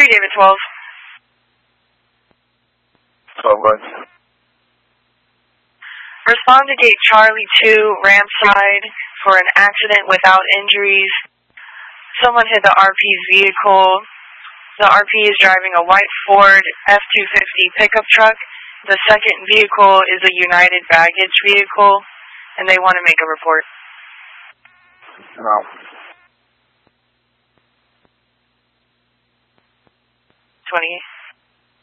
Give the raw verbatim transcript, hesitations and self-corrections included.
three, David twelve. twelve, what? Respond to gate Charlie two, ramp side, for an accident without injuries. Someone hit the R P's vehicle. The R P is driving a white Ford F two fifty pickup truck. The second vehicle is a United baggage vehicle, and they want to make a report. No. twenty.